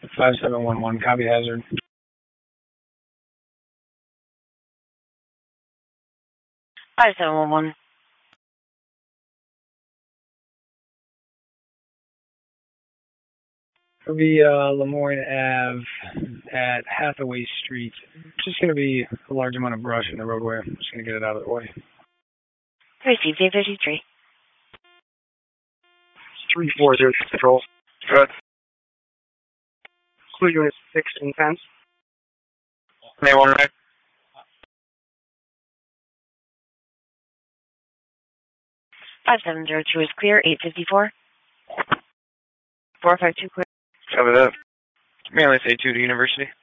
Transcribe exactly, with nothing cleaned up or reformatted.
five seven one one, copy hazard. five seven one one. It'll be uh, Lemoyne Ave at Hathaway Street. Just going to be a large amount of brush in the roadway. I'm just going to get it out of the way. Received eight fifty-three. three four zero control. Good. Clue unit six in fence. May one right. five seven zero two is clear. eight fifty-four. four five two clear. Cover that. Manly say two to University.